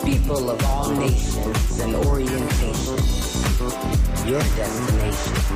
People of all nations and orientations, your destination